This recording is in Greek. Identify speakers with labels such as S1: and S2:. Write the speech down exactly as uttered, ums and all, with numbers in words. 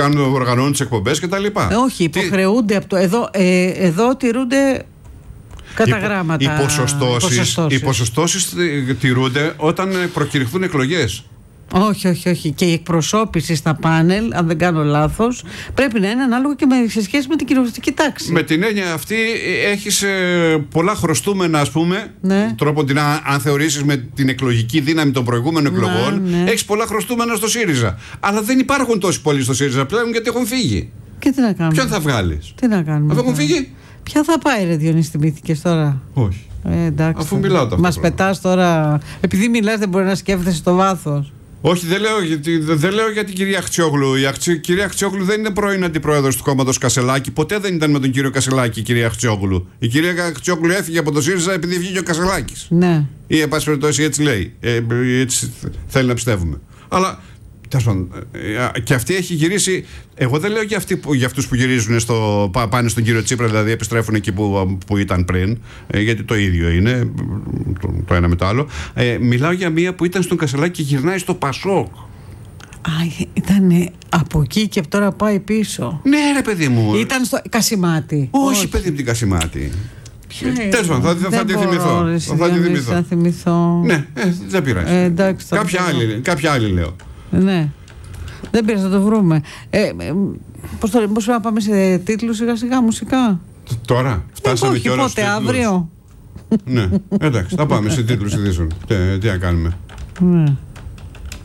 S1: κάνουν, οργανώνουν τις εκπομπές κτλ.
S2: Ε, όχι, υποχρεούνται από το. Εδώ, ε, εδώ τηρούνται κατά γράμματα.
S1: Οι ποσοστώσεις, οι ποσοστώσεις τηρούνται όταν προκηρυχθούν εκλογές.
S2: Όχι, όχι, όχι. Και η εκπροσώπηση στα πάνελ, αν δεν κάνω λάθος, πρέπει να είναι ανάλογο και με, σε σχέση με την κοινοβουλευτική τάξη.
S1: Με την έννοια αυτή, έχεις ε, πολλά χρωστούμενα, ας πούμε.
S2: Ναι.
S1: Τρόπο την, αν θεωρήσεις με την εκλογική δύναμη των προηγούμενων
S2: Ναι,
S1: εκλογών,
S2: ναι.
S1: έχεις πολλά χρωστούμενα στο ΣΥΡΙΖΑ. Αλλά δεν υπάρχουν τόσοι πολλοί στο ΣΥΡΙΖΑ πλέον γιατί έχουν φύγει.
S2: Και τι να κάνουμε.
S1: Ποιον θα βγάλεις?
S2: Τι να κάνουμε.
S1: Αφού έχουν φύγει.
S2: Ποια θα πάει, ρε Διονύση, θυμήθηκες τώρα?
S1: Όχι.
S2: Ε, εντάξει.
S1: Αφού μιλάω το
S2: Μας πετάς τώρα. Επειδή μιλάς, δεν μπορεί να σκέφτεσαι στο βάθος.
S1: Όχι, δεν λέω, γιατί, δεν λέω για την κυρία Χτσιόγλου. Η Αχτσι, κυρία Χτσιόγλου δεν είναι πρώην αντιπρόεδρος του κόμματος Κασελάκη. Ποτέ δεν ήταν με τον κύριο Κασελάκη η κυρία Χτσιόγλου. Η κυρία Χτσιόγλου έφυγε από το ΣΥΡΙΖΑ επειδή βγήκε ο Κασελάκης.
S2: Ναι.
S1: Ή, εν πάση περιπτώσει, έτσι λέει. Ε, έτσι θέλει να πιστεύουμε. Αλλά. Και αυτή έχει γυρίσει. Εγώ δεν λέω για, αυτοί, για αυτούς που γυρίζουν στο, πάνε στον κύριο Τσίπρα, δηλαδή επιστρέφουν εκεί που, που ήταν πριν, γιατί το ίδιο είναι το, το ένα με το άλλο. Ε, μιλάω για μία που ήταν στον Κασελάκη και γυρνάει στο Πασόκ.
S2: Α, ήταν από εκεί και τώρα πάει πίσω.
S1: Ναι, ρε παιδί μου.
S2: Ήταν στο Κασιμάτη.
S1: Όχι, Όχι. παιδί μου, την Κασιμάτη. Τέλος πάντων, θα, θα, θα τη θυμηθώ.
S2: Ρε,
S1: θα τη θυμηθώ.
S2: Θα θυμηθώ.
S1: Ναι, ε, δεν πειράζει.
S2: Ε, εντάξει,
S1: κάποια, άλλη, κάποια άλλη λέω.
S2: Ναι. Δεν πειράζει, θα το βρούμε. Ε, ε, πώς το λέμε, πώς να πάμε σε τίτλους σιγά σιγά μουσικά?
S1: Τώρα, φτάσαμε και όλα
S2: στους τίτλους. Πότε, αύριο?
S1: Ναι, εντάξει, θα πάμε σε τίτλους ειδήσεων. Τι, τι να κάνουμε.
S2: Ναι.